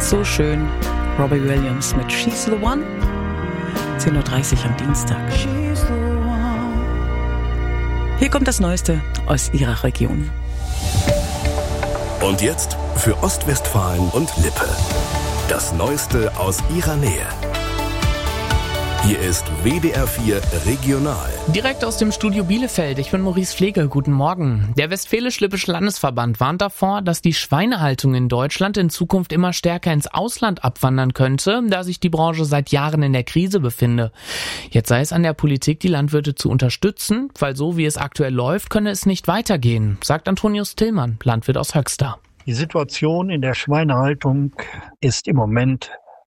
So schön. Robbie Williams mit She's the One. 10.30 Uhr am Dienstag. Hier kommt das Neueste aus Ihrer Region. Und jetzt für Ostwestfalen und Lippe. Das Neueste aus Ihrer Nähe. Hier ist WDR 4 Regional. Direkt aus dem Studio Bielefeld. Ich bin Maurice Pflege. Guten Morgen. Der Westfälisch-Lippische Landesverband warnt davor, dass die Schweinehaltung in Deutschland in Zukunft immer stärker ins Ausland abwandern könnte, da sich die Branche seit Jahren in der Krise befinde. Jetzt sei es an der Politik, die Landwirte zu unterstützen, weil so wie es aktuell läuft, könne es nicht weitergehen, sagt Antonius Tillmann, Landwirt aus Höxter. Die Situation in der Schweinehaltung ist im Moment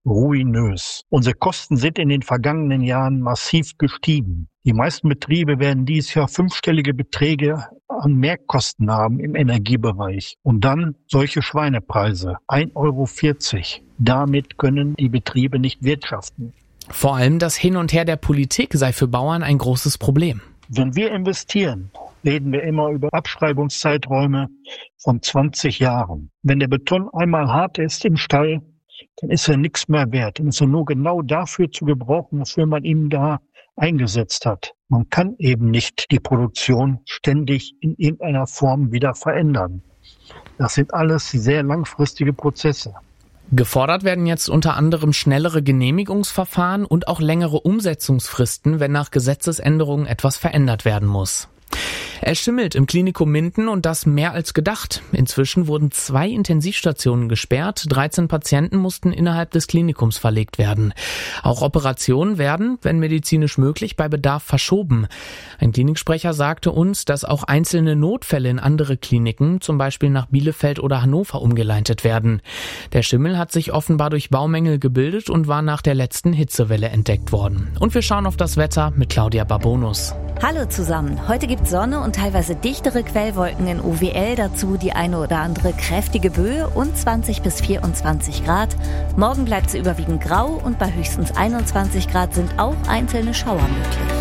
ruinös. Unsere Kosten sind in den vergangenen Jahren massiv gestiegen. Die meisten Betriebe werden dieses Jahr 5-stellige Beträge an Mehrkosten haben im Energiebereich. Und dann solche Schweinepreise, 1,40 €. Damit können die Betriebe nicht wirtschaften. Vor allem das Hin und Her der Politik sei für Bauern ein großes Problem. Wenn wir investieren, reden wir immer über Abschreibungszeiträume von 20 Jahren. Wenn der Beton einmal hart ist im Stall, dann ist er nichts mehr wert. Dann ist er nur genau dafür zu gebrauchen, wofür man ihn da eingesetzt hat. Man kann eben nicht die Produktion ständig in irgendeiner Form wieder verändern. Das sind alles sehr langfristige Prozesse. Gefordert werden jetzt unter anderem schnellere Genehmigungsverfahren und auch längere Umsetzungsfristen, wenn nach Gesetzesänderungen etwas verändert werden muss. Es schimmelt im Klinikum Minden und das mehr als gedacht. Inzwischen wurden 2 Intensivstationen gesperrt. 13 Patienten mussten innerhalb des Klinikums verlegt werden. Auch Operationen werden, wenn medizinisch möglich, bei Bedarf verschoben. Ein Kliniksprecher sagte uns, dass auch einzelne Notfälle in andere Kliniken, zum Beispiel nach Bielefeld oder Hannover, umgeleitet werden. Der Schimmel hat sich offenbar durch Baumängel gebildet und war nach der letzten Hitzewelle entdeckt worden. Und wir schauen auf das Wetter mit Claudia Barbonus. Hallo zusammen. Heute gibt Sonne und teilweise dichtere Quellwolken in UWL, dazu die eine oder andere kräftige Böe und 20 bis 24 Grad. Morgen bleibt es überwiegend grau und bei höchstens 21 Grad sind auch einzelne Schauer möglich.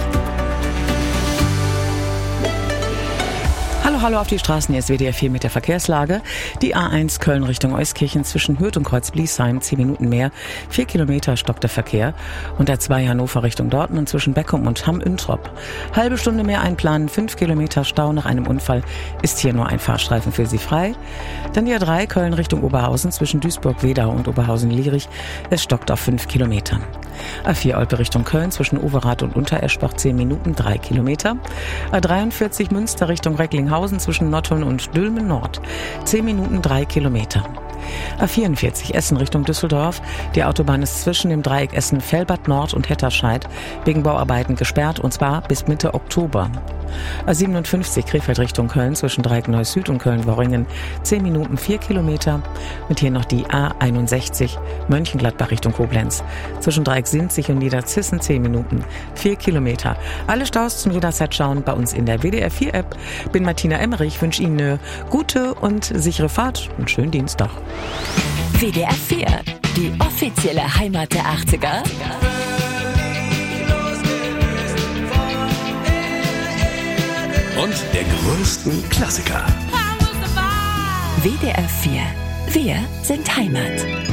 Hallo auf die Straßen, hier ist WDR 4 mit der Verkehrslage. Die A1 Köln Richtung Euskirchen zwischen Hürth und Kreuz-Bliesheim, 10 Minuten mehr, 4 Kilometer stockt der Verkehr. Und der 2 Hannover Richtung Dortmund zwischen Beckum und Hamm-Üntrop. Halbe Stunde mehr einplanen, 5 Kilometer Stau nach einem Unfall, ist hier nur ein Fahrstreifen für Sie frei. Dann die A3 Köln Richtung Oberhausen zwischen Duisburg-Wedau und Oberhausen-Lierich, es stockt auf 5 Kilometern. A4 Olpe Richtung Köln zwischen Overath und Untereschbach 10 Minuten, 3 Kilometer. A43 Münster Richtung Recklinghausen zwischen Nottuln und Dülmen Nord 10 Minuten, 3 Kilometer. A44 Essen Richtung Düsseldorf. Die Autobahn ist zwischen dem Dreieck Essen-Fellbad Nord und Hetterscheid wegen Bauarbeiten gesperrt und zwar bis Mitte Oktober. A57 Krefeld Richtung Köln zwischen Dreieck Neuss-Süd und Köln-Worringen 10 Minuten, 4 Kilometer. Und hier noch die A61 Mönchengladbach Richtung Koblenz zwischen Dreieck Sinzig und Niederzissen 10 Minuten, 4 Kilometer. Alle Staus zum jederzeit schauen bei uns in der WDR 4 App. Bin Martina Emmerich, wünsche Ihnen eine gute und sichere Fahrt und schönen Dienstag. WDR 4, die offizielle Heimat der 80er. Und der größten Klassiker. WDR 4, wir sind Heimat.